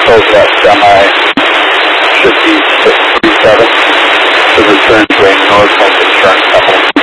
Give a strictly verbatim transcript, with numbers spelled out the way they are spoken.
told that semi should be six three seven. The return range north has been turned couple.